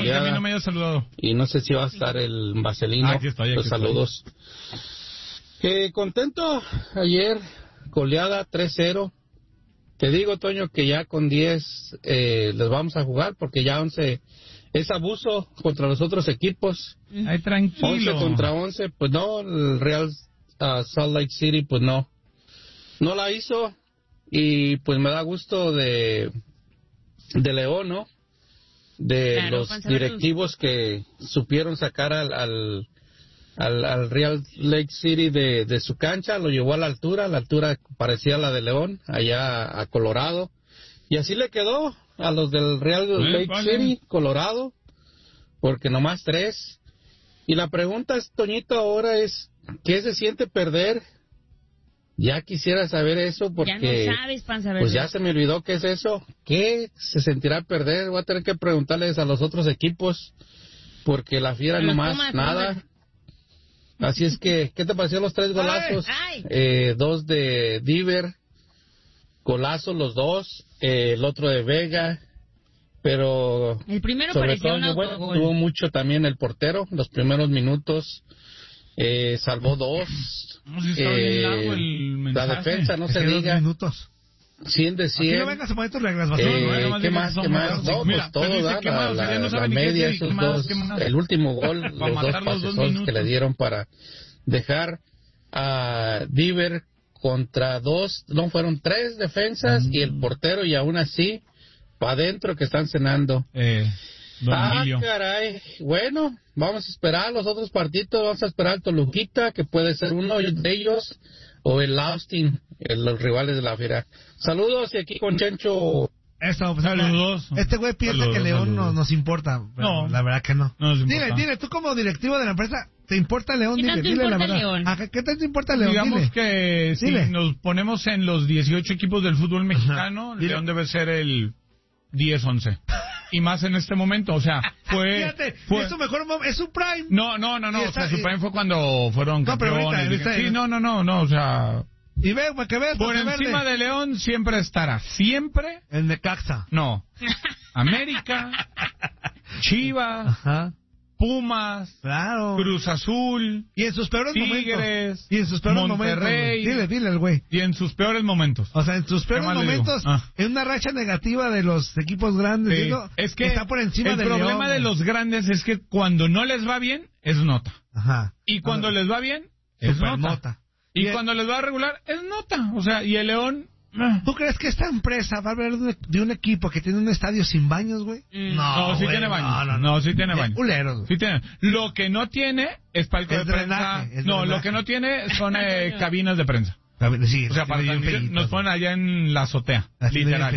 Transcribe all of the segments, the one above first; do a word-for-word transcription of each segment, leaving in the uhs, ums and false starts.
goleada. A mí no me haya saludado. Y no sé si va a estar el Vaselino. Ah, aquí estoy, aquí Los estoy. Saludos. Eh, contento ayer, goleada tres cero. Te digo, Toño, que ya con diez eh, les vamos a jugar porque ya once es abuso contra los otros equipos. Ay, tranquilo. once contra once, pues no, el Real uh, Salt Lake City, pues no. No la hizo y pues me da gusto de, de León, ¿no? De claro, los directivos que supieron sacar al, al, al, al Real Lake City de, de su cancha, lo llevó a la altura, la altura parecía la de León, allá a Colorado, y así le quedó a los del Real sí, Lake vale. City, Colorado, porque nomás tres. Y la pregunta, es, Toñito, ahora es, ¿qué se siente perder? Ya quisiera saber eso porque ya no sabes, Panza Verde. Pues ya se me olvidó qué es eso. ¿Qué se sentirá perder? Voy a tener que preguntarles a los otros equipos porque la Fiera nomás Pumas, nada. Pumas. Así es que, ¿qué te pareció los tres golazos? Ay, ay. Eh, dos de Diver, golazo los dos, eh, el otro de Vega, pero el primero sobre parecía todo un bueno, tuvo mucho también el portero, los primeros minutos. Eh, salvó dos. No, si está eh, largo el la defensa, no se diga. Minutos. cien de cien. Aquí no vengas a poner tus reglas, eh, ¿no? ¿Qué más? ¿Qué más? No, pues todo, da, la, la, la media, esos dos, el último gol, los dos pases que le dieron para dejar a Diver contra dos, no, fueron tres defensas mm. y el portero, y aún así, para adentro que están cenando. Eh. Don ah, Emilio. Caray. Bueno, vamos a esperar los otros partidos. Vamos a esperar al Toluquita, que puede ser uno de ellos, o el Austin, el, los rivales de la Fiera. Saludos, y aquí con Chencho. Eso, pues, saludos. Este güey piensa saludos, que León saludos. no nos importa. Pero no, la verdad que no. no dile, dile, tú como directivo de la empresa, ¿te importa León? ¿Qué dile, tanto dile importa la verdad. León? ¿A ¿Qué tanto importa León? Digamos dile. que si dile. nos ponemos en los dieciocho equipos del fútbol mexicano, León debe ser el diez once. Y más en este momento, o sea, fue... Fíjate, fue es su mejor momento, es su prime. No, no, no, no, o sea, su prime fue cuando fueron no, campeones. Pero ahorita, ahorita, sí, no, no, no, no, o sea... Y ve, para que veas... Por encima verde. de León siempre estará, siempre... El Necaxa. No, América, Chivas... Ajá. Pumas, claro. Cruz Azul, y en sus peores Tigres, momentos, y en sus peores Monterrey, momentos, dile, dile al güey, y en sus peores momentos, o sea, en sus peores momentos, ah. en una racha negativa de los equipos grandes, sí. digo, es que está por encima el del problema León, de los grandes es que cuando no les va bien es nota, ajá, y cuando ah. les va bien es nota. nota, y, y el... cuando les va a regular es nota, o sea, y el León. ¿Tú crees que esta empresa va a haber de un equipo que tiene un estadio sin baños, güey? Mm. No, no, sí tiene baños. No, no, no, no sí tiene baños. Culeros, sí tiene. Lo que no tiene es palco de prensa. No, drenaje. Lo que no tiene son eh, cabinas de prensa. Sí, o sea, para transmitir, nos ponen allá en la azotea, las literal.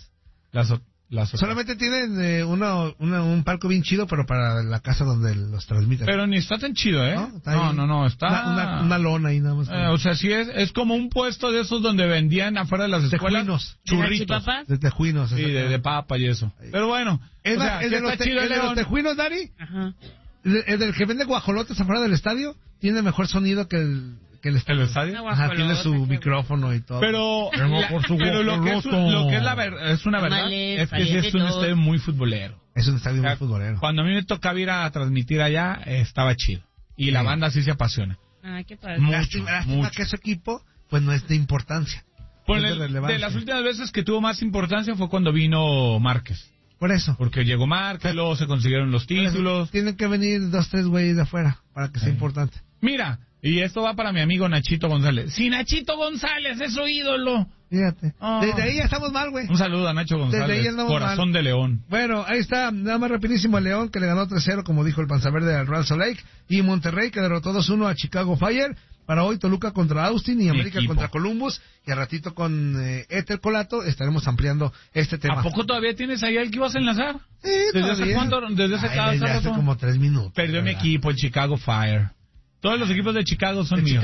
La azotea. Solamente tienen eh, una, una, un palco bien chido, pero para la casa donde los transmiten. Pero ni está tan chido, ¿eh? No, no, no, no, está... Una, una, una lona ahí nada más. Eh, o sea, sí es, es como un puesto de esos donde vendían afuera de las escuelas tejuinos, churritos. De tejuinos. Sí, de, de papa y eso. Pero bueno, ¿Es o sea, el, de los, te, el de los tejuinos, Dari? Ajá. El, el del que vende guajolotes afuera del estadio tiene mejor sonido que el... que el estadio, ¿El estadio? Ajá, tiene su micrófono y todo. Pero, la, por su pero lo, que es, lo que es, la ver, es una verdad Tamales, es que sí es un estadio muy futbolero. Es un estadio o sea, muy futbolero. Cuando a mí me tocaba ir a transmitir allá, estaba chido. Y sí. la banda sí se apasiona. Ah, qué padre. Mucho, lástima, lástima mucho. Que ese equipo, pues no es de importancia. No es de, de las últimas veces que tuvo más importancia fue cuando vino Márquez. Por eso. Porque llegó Márquez, luego se consiguieron los títulos. Tienen que venir dos, tres güeyes de afuera para que sí. sea importante. Mira, y esto va para mi amigo Nachito González. Si Nachito González es su ídolo. Fíjate. Oh. Desde ahí ya estamos mal, güey. Un saludo a Nacho González, corazón mal. de León. Bueno, ahí está, nada más rapidísimo el León, que le ganó tres cero, como dijo el Panza Verde al Real Salt Lake. Y Monterrey, que derrotó dos uno a Chicago Fire. Para hoy Toluca contra Austin y América Equipo. contra Columbus. Y al ratito con eh, Éter Colato estaremos ampliando este tema. ¿A poco todavía tienes ahí el que ibas a enlazar? Sí, ¿Desde hace cuánto? ¿Desde hace cada hace como tres minutos. Perdió mi equipo, el Chicago Fire. Todos los equipos de Chicago son ¿De míos. Chicago?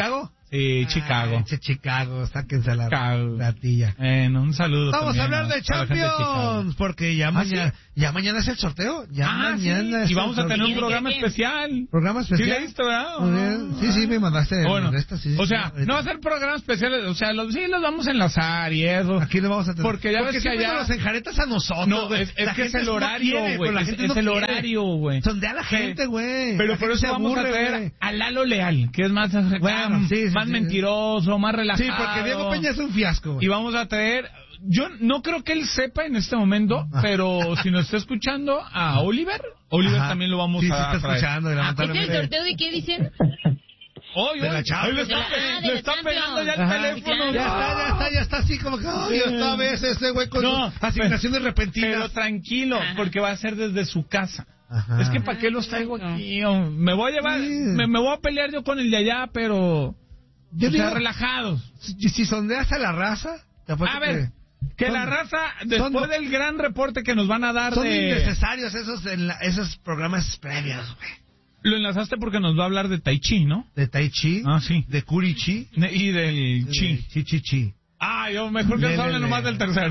Sí, Chicago. Ay, Chicago, sáquense la Chicago. ratilla. Bueno, un saludo. Vamos también, a hablar ¿no? de Para la gente de Chicago. Champions, porque ya ¿Ah, mañana, sí? ya mañana es el sorteo. Ya Ah, mañana sí. es Y vamos el a tener un sorteo. programa especial. ¿Programa especial? ¿Sí leíste, verdad? Muy bien. Sí, sí, me mandaste. Bueno, de esta, sí, sí, o sea, sí, no va a ser programas especiales, o sea, los, sí los vamos a enlazar y eso. Aquí lo vamos a tener. Porque ya Porque ves que siempre allá... nos enjaretas a nosotros, No, güey. es, es La que es gente el no horario, quiere, güey. la Es, gente es no el quiere. horario, güey. Sondea a la gente, güey. Pero La por gente eso se vamos aburre, a traer güey. a Lalo Leal, que es más, Bueno, sí, sí, más sí. mentiroso, más relajado. Sí, porque Diego Peña es un fiasco, güey. Y vamos a traer... Yo no creo que él sepa en este momento, Ah. pero si nos está escuchando a Oliver, Oliver Ajá. también lo vamos sí, a sí está traer. escuchando, y ¿Es el lamentablemente. sorteo de qué dicen? Oye, De la oye, Champions. le están, De la- pe- ah, de le la están Champions. pegando ya el Ajá. teléfono. Ya está, ya está, ya está así como que, ay, esta vez ese güey con No, sus asignaciones repentinas. Pero tranquilo, Ajá. porque va a ser desde su casa. Ajá. Es que ¿para qué los traigo aquí? Oh, Me voy a llevar, Sí. me, me voy a pelear yo con el de allá, pero... Yo o sea, digo, relajados. si, si sondeas a la raza, te apuesto A ver, que que son- la raza, después son- del gran reporte que nos van a dar son de... innecesarios esos, en la- esos programas previos, güey. Lo enlazaste porque nos va a hablar de Tai Chi, ¿no? De Tai Chi, Ah, sí. de Kuri Chi, Ne- Y del Chi. de Chi Chi Chi. Ah, yo mejor que Le, nos le, hablen le. nomás del tercero.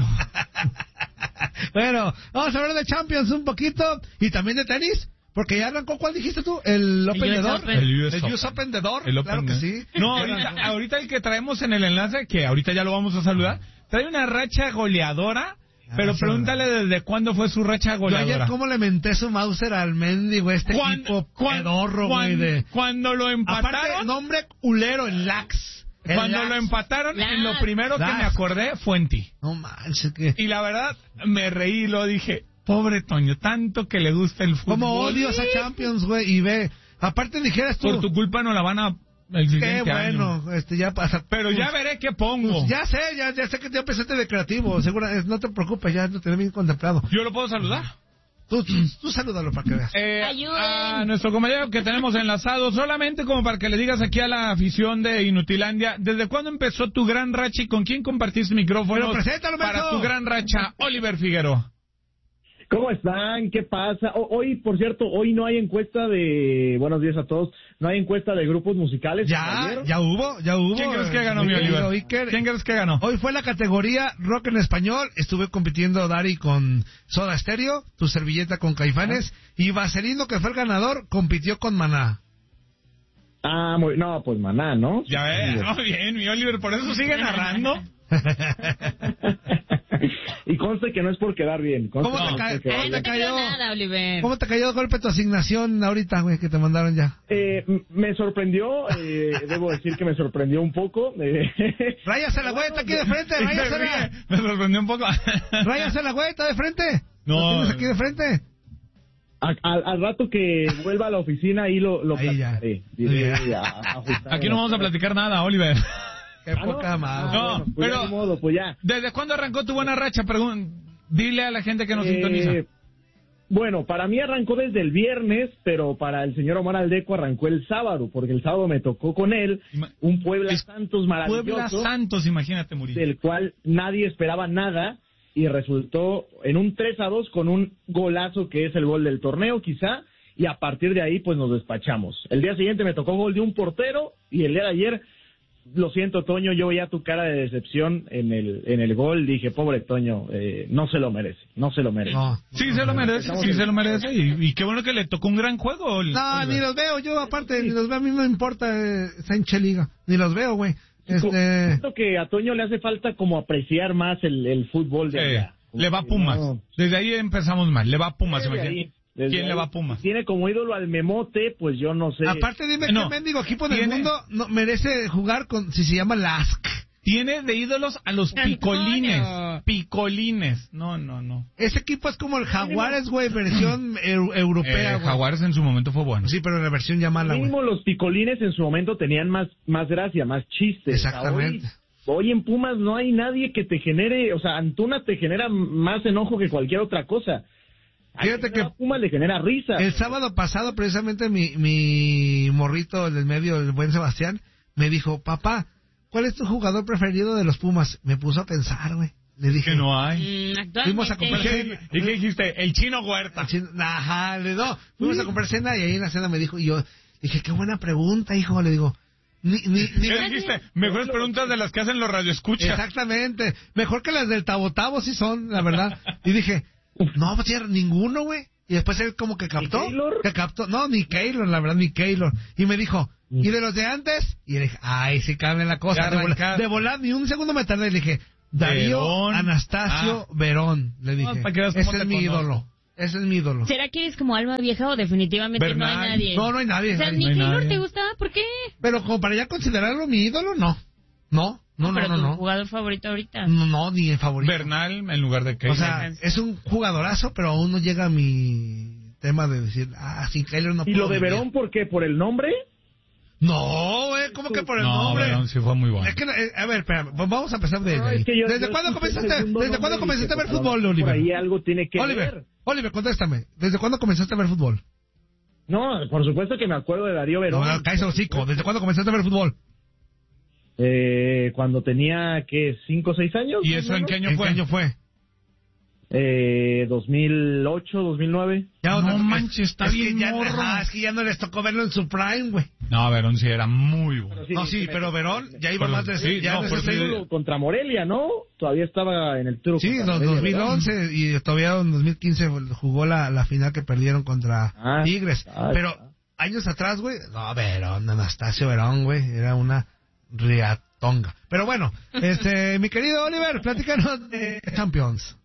Bueno, vamos a hablar de Champions un poquito y también de tenis, porque ya arrancó, ¿cuál dijiste tú? ¿El Open U S de Door? Open. El U S ¿El U S Open de Door? El Claro Open, que ¿no? sí. No, ahorita, ahorita el que traemos en el enlace, que ahorita ya lo vamos a saludar, trae una racha goleadora, pero eso, pregúntale desde cuándo fue su racha Yo goleadora. ayer cómo le menté su Mauser al mendigo este Cuan- equipo cuan- pedorro, güey, cuan- de... Cuando lo Aparte, empataron, nombre culero, el Lax. El cuando Lax. lo empataron, Lax. en lo primero que Lax. me acordé fue en ti. No manches, que... Y la verdad, me reí y lo dije, pobre Toño, tanto que le gusta el fútbol. Como odio esa Champions, güey, y ve... Aparte dijeras tú... Por tu culpa no la van a... El Qué siguiente bueno, año. este ya pasa. Pero ya veré qué pongo. Pues ya sé, ya, ya sé que te presente de creativo, seguro, eh, no te preocupes, ya lo tenés bien contemplado. ¿Yo lo puedo saludar? Tú, tú, tú salúdalo para que veas. Eh, Ayuden. a nuestro compañero que tenemos enlazado, solamente como para que le digas aquí a la afición de Inutilandia, ¿desde cuándo empezó tu gran racha y con quién compartiste micrófonos Pero preséntalo, para menso. tu gran racha? Oliver Figueroa. ¿Cómo están? ¿Qué pasa? O- hoy, por cierto, hoy no hay encuesta de... Buenos días a todos. No hay encuesta de grupos musicales. Ya, ayer. ya hubo, ya hubo. ¿Quién crees que ganó, mi Mi Oliver? querido Iker. ¿Quién crees que ganó? Hoy fue la categoría rock en español. Estuve compitiendo Dari con Soda Stereo, tu servilleta con Caifanes. Y Vaselino, que fue el ganador, compitió con Maná. Ah, muy... No, pues maná, ¿no? Ya ves, no, bien, mi Oliver, por eso sigue narrando. Y conste que no es por quedar bien. conste ¿Cómo que te no es cae? por quedar Ay, ¿Cómo no te te creo cayó? nada, Oliver. ¿Cómo te cayó de golpe tu asignación ahorita, güey, que te mandaron ya? Eh, m- me sorprendió, eh, debo decir que me sorprendió un poco. Eh, Ráyasela, güey, está aquí de frente, Y se ríe, ráyasela. me sorprendió un poco. Ráyasela, güey, está de frente. No. Lo tienes aquí de frente. a- al, al rato que vuelva a la oficina, ahí lo, lo Ahí ya. platicaré. Diré, Ahí ya. a- a ajustar Aquí no vamos a platicar nada, Oliver. Qué Ah, ¿no? poca más. No, bueno, pues ya pero- ni modo, pues ya. ¿Desde cuándo arrancó tu buena racha? Pregun- Dile a la gente que nos Eh, sintoniza. Bueno, para mí arrancó desde el viernes, pero para el señor Omar Aldeco arrancó el sábado, porque el sábado me tocó con él Ima- un Puebla Es- Santos Puebla maravilloso, Santos, imagínate, Murillo. del cual nadie esperaba nada, y resultó en un tres a dos con un golazo que es el gol del torneo, quizá, y a partir de ahí pues nos despachamos. El día siguiente me tocó gol de un portero, y el día de ayer, lo siento, Toño, yo veía tu cara de decepción en el en el gol, dije, pobre Toño, eh, no se lo merece, no se lo merece. No. Sí se lo merece, sí se lo merece. Y, y qué bueno que le tocó un gran juego. Ol- No, Oliver. ni los veo, yo aparte, ni los veo, a mí no me importa eh, esa hincha liga, ni los veo, güey. Este, Siento que a Toño le hace falta como apreciar más el, el fútbol de Sí, allá. Como le va a que Pumas. no- Desde ahí empezamos mal. Le va a Pumas, Desde imagínate. ahí, desde ¿Quién le ahí. va a Pumas? Tiene como ídolo al Memote, pues yo no sé. aparte dime No, qué mendigo equipo del tiene- mundo no merece jugar con, si se llama Lask. Tiene de ídolos a los Antonio. picolines. Picolines. No, no, no. Ese equipo es como el Jaguares, güey, versión eu- europea, Eh, güey. Jaguares en su momento fue bueno. Sí, pero en la versión ya mala, güey. Mínimo los picolines en su momento tenían más, más gracia, más chistes. Exactamente. Hoy, hoy en Pumas no hay nadie que te genere, o sea, Antuna te genera más enojo que cualquier otra cosa. Fíjate que a Pumas le genera risa. el sábado pasado, precisamente, mi, mi morrito del medio, el buen Sebastián, me dijo, papá, ¿cuál es tu jugador preferido de los Pumas? Me puso a pensar, güey. Le dije, Que no hay. Mm, actualmente. Fuimos a comprar ¿Y qué, y qué dijiste? El chino Huerta. Al chino- Ajá, le no, fuimos a comprar cena y ahí en la cena me dijo, y yo dije, qué buena pregunta, hijo, le digo, Ni, ni, ni ¿Qué dijiste? Mejores preguntas de las que hacen los radioescuchas. Exactamente. Mejor que las del Tabo Tabo sí son, la verdad. Y dije, no, pues ya, ninguno, güey. Y después él como que captó. Que captó. No, ni Keylor, la verdad, ni Keylor. Y me dijo, ¿y de los de antes? Y le dije, ay, sí cambia la cosa. De volar, de volar, ni un segundo me tardé. Le dije, Darío Verón. Anastasio ah. Verón. Le dije, no, ese es mi conozco. ídolo. Ese es mi ídolo. ¿Será que eres como alma vieja o definitivamente Bernal. no hay nadie? No, no hay nadie. O sea, nadie. ¿ni no Keylor te gustaba? ¿Por qué? Pero como para ya considerarlo mi ídolo, no. No, no, no, pero no. tu no. jugador favorito ahorita. No, no, ni el favorito. Bernal en lugar de Keylor. O sea, es un jugadorazo, pero aún no llega a mi tema de decir, ah, sin Keylor no puedo. ¿Y lo de Verón por qué? ¿Por el nombre? No, güey, ¿cómo que por el no, nombre? No, sí fue muy bueno. Es que, eh, a ver, espera, vamos a empezar desde no, ahí. Es que yo, ¿Desde yo cuándo comenzaste, ¿desde cuándo comenzaste a ver fútbol, Oliver? Por ahí algo tiene que Oliver, ver. Oliver, contéstame. ¿Desde cuándo comenzaste a ver fútbol? No, por supuesto que me acuerdo de Darío Verón. No, cállate hocico. ¿Desde cuándo comenzaste a ver fútbol? Eh, cuando tenía, ¿qué? ¿Cinco o seis años? ¿Y eso en qué año ¿En fue? ¿En qué año fue? Eh, dos mil ocho, dos mil nueve. Ya, no manches, está es bien que ya, morro. Ah, es que ya no les tocó verlo en su prime, güey. No, Verón sí era muy bueno. Sí, no, sí, sí pero Verón ya iba pero, más de... Sí, ya no, de sí, contra Morelia, ¿no? Todavía estaba en el tiro. Sí, en dos mil once ¿verdad? Y todavía en dos mil quince jugó la, la final que perdieron contra ah, Tigres. Ah, pero ah. años atrás, güey, no, Verón, Anastasio Verón, güey, era una riatonga. Pero bueno, este, mi querido Oliver, platícanos de Champions.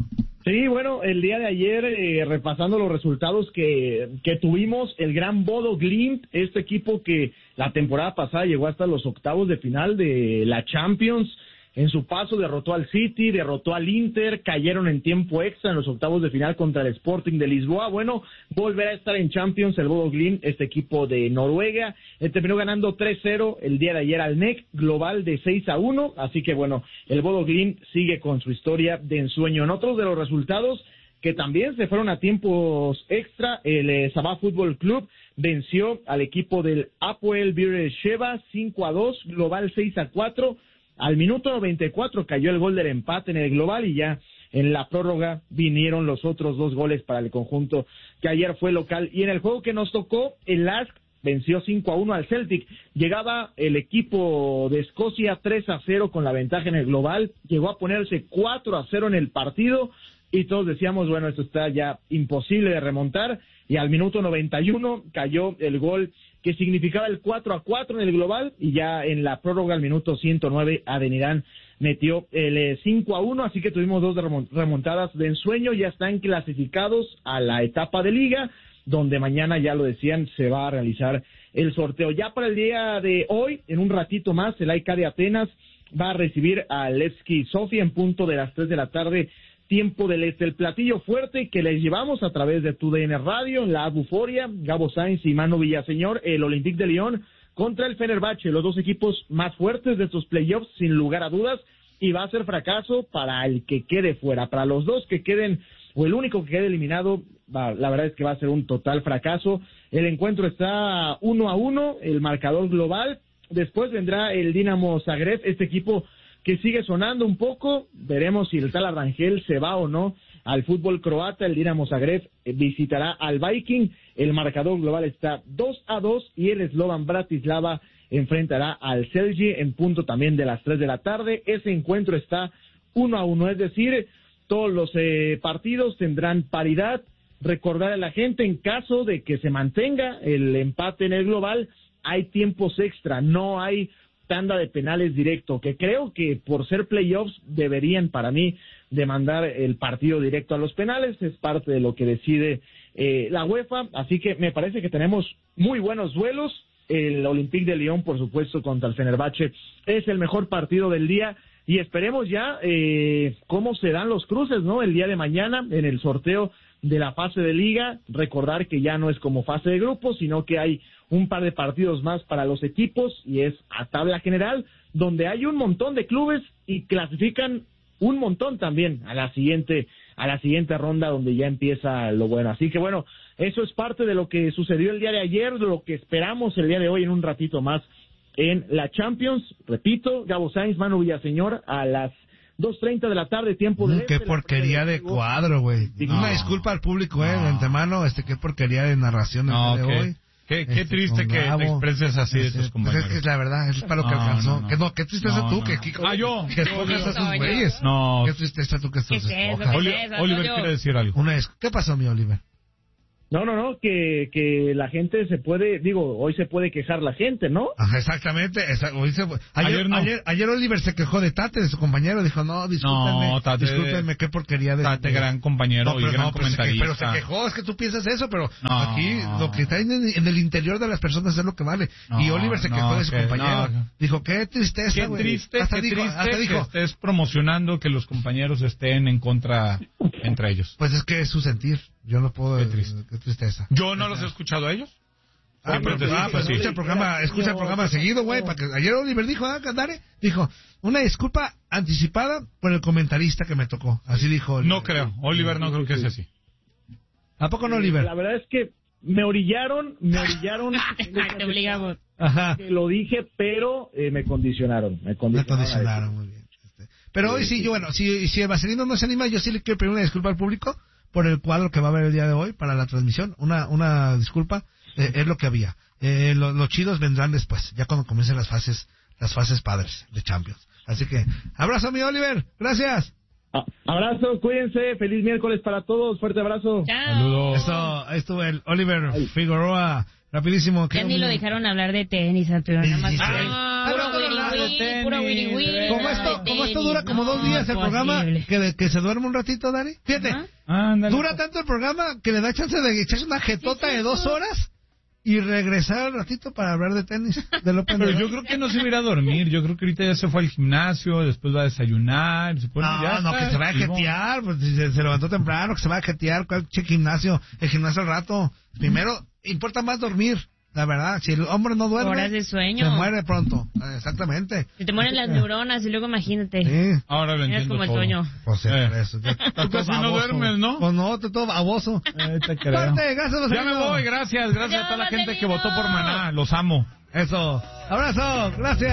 Sí, bueno, el día de ayer, eh, repasando los resultados que, que tuvimos, el gran Bodo Glimt, este equipo que la temporada pasada llegó hasta los octavos de final de la Champions, en su paso derrotó al City, derrotó al Inter, cayeron en tiempo extra en los octavos de final contra el Sporting de Lisboa. Bueno, volverá a estar en Champions el Bodo Glimt, este equipo de Noruega. Eh, terminó ganando tres cero el día de ayer al N E C, global de seis a uno. Así que bueno, el Bodo Glimt sigue con su historia de ensueño. En otros de los resultados que también se fueron a tiempos extra, el eh, Sabah Fútbol Club venció al equipo del Hapoel Beersheva cinco a dos, global seis a cuatro. Al minuto noventa y cuatro cayó el gol del empate en el global y ya en la prórroga vinieron los otros dos goles para el conjunto que ayer fue local. Y en el juego que nos tocó, el L A S K venció cinco a uno al Celtic. Llegaba el equipo de Escocia tres a cero con la ventaja en el global, llegó a ponerse cuatro a cero en el partido y todos decíamos, bueno, esto está ya imposible de remontar. Y al minuto noventa y uno cayó el gol que significaba el cuatro a cuatro en el global, y ya en la prórroga al minuto ciento nueve Adenirán metió el cinco a uno, así que tuvimos dos remontadas de ensueño. Ya están clasificados a la etapa de liga, donde mañana, ya lo decían, se va a realizar el sorteo. Ya para el día de hoy, en un ratito más, el A E K de Atenas va a recibir a Levski Sofia en punto de las tres de la tarde, tiempo del este. El platillo fuerte que les llevamos a través de tu D N Radio, en la Buforia, Gabo Sainz y Manu Villaseñor, el Olympique de Lyon contra el Fenerbahce, los dos equipos más fuertes de estos playoffs, sin lugar a dudas, y va a ser fracaso para el que quede fuera. Para los dos que queden, o el único que quede eliminado, va, la verdad es que va a ser un total fracaso. El encuentro está uno a uno, el marcador global. Después vendrá el Dinamo Zagreb, este equipo que sigue sonando un poco. Veremos si el tal Arrangel se va o no al fútbol croata. El Dinamo Zagreb visitará al Viking. El marcador global está dos a dos y el Slovan Bratislava enfrentará al Celje en punto también de las tres de la tarde. Ese encuentro está uno a uno, es decir, todos los eh, partidos tendrán paridad. Recordar a la gente, en caso de que se mantenga el empate en el global, hay tiempos extra, no hay tanda de penales directo, que creo que por ser playoffs deberían, para mí, demandar el partido directo a los penales. Es parte de lo que decide eh, la UEFA, así que me parece que tenemos muy buenos duelos. El Olympique de Lyon, por supuesto, contra el Fenerbahce es el mejor partido del día, y esperemos ya eh, cómo se dan los cruces, ¿no? El día de mañana en el sorteo de la fase de liga. Recordar que ya no es como fase de grupos, sino que hay un par de partidos más para los equipos, y es a tabla general, donde hay un montón de clubes y clasifican un montón también a la siguiente a la siguiente ronda, donde ya empieza lo bueno. Así que bueno, eso es parte de lo que sucedió el día de ayer, de lo que esperamos el día de hoy en un ratito más en la Champions. Repito, Gabo Sainz, Manu Villaseñor, a las dos treinta de la tarde, tiempo de... Mm, qué porquería de cuadro, güey. No. Una disculpa al público, eh, no. de antemano, este, qué porquería de narración el no, día de qué, hoy. Qué, qué Este, triste con que Bravo. te expreses así de Este, tus pues compañeros. es que es la verdad, es para lo que No, alcanzó. no, no. Que no, qué tristeza No, tú no, que, no. que, Ah, yo. que escojas a sus Yo, yo. güeyes. No. Qué tristeza tú que ¿Qué estos es eso? escojas. ¿Qué Oli- es eso, Oliver Toño? quiere decir algo. Una es- ¿Qué pasó, mi Oliver? No, no, no, que, que la gente se puede, digo, hoy se puede quejar la gente, ¿no? Ajá, exactamente. esa- hoy se- ayer, Ayer no. ayer, ayer Oliver se quejó de Tate, de su compañero. Dijo, no, discúlpenme, No, Tate- discúlpenme, qué porquería de... Tate, de- gran compañero No, y pero, gran no, pero, se que- comentarista. pero se quejó, es que tú piensas eso, pero No. aquí lo que está en el, en el interior de las personas es lo que vale. No, y Oliver se quejó no, de su que- compañero. no. Dijo, qué tristeza, Qué güey. triste, hasta qué dijo, triste hasta dijo, que estés promocionando que los compañeros estén en contra entre ellos. pues es que es su sentir. Yo no puedo... Qué triste. Qué tristeza. Yo no los he escuchado a ellos. Ah, Sí, pero, pues, ah, sí, pues sí. escucha el programa, escucha el programa seguido, güey, para que ayer Oliver dijo, ah, Candare, dijo, una disculpa anticipada por el comentarista que me tocó. Así dijo Oliver. No creo. Oliver no creo que sea así. ¿A poco no, Oliver? La verdad es que me orillaron, me orillaron. Te obligamos. Ajá. Que lo dije, pero eh, me condicionaron. Me Me condicionaron. condicionaron, muy bien. Este, Pero hoy sí, yo, bueno, si, si el Vaselino no se anima, yo sí le quiero pedir una disculpa al público por el cuadro que va a haber el día de hoy para la transmisión. Una, una disculpa, eh, es lo que había. Eh, lo- los chidos vendrán después, ya cuando comiencen las fases, las fases padres de Champions. Así que, abrazo, mi Oliver, gracias. Ah, abrazo, cuídense, feliz miércoles para todos, fuerte abrazo. Chao. Saludos. Eso, ahí estuvo el Oliver Figueroa, rapidísimo. Ya ni lo dejaron hablar de tenis, Arturo. Nada más. Sí, sí. Ah, Ah, puro no, wiri no, wiri, de puro tenis, wiri wiri, de- Como nada esto, de como esto tenis. dura como No, dos días el programa, imposible. que, que se duerme un ratito, Dani. Fíjate, Ajá. Ándale. dura tanto el programa que le da chance de echarse una jetota Sí, sí, de dos sí. horas y regresar al ratito para hablar de tenis. De lo Pero yo creo que no se va a ir a dormir. Yo creo que ahorita ya se fue al gimnasio, después va a desayunar. Se pone, No, ya no, está que se va a activo. jetear, pues si se, se levantó temprano, que se va a jetear, ¿cuál che gimnasio? El gimnasio al rato. Primero, importa más dormir, la verdad. Si el hombre no duerme, Horas de sueño. se muere pronto. Eh, Exactamente. Se te mueren las neuronas y luego imagínate. Sí. Ahora lo Eres entiendo como el todo. sueño. Pues sí, Eh. por eso. Ya está Tú todo casi no baboso. duermes, ¿no? Pues no, está todo baboso. Eh, te creo. Fuerte, gracias, Ya me Marcelino. voy, gracias. Gracias a toda la gente que votó por Maná. Los amo. Eso. Abrazo, gracias.